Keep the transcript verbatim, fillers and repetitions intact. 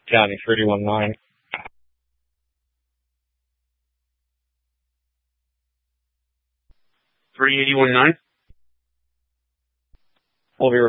County, three one nine. three eighty-one nine? Will be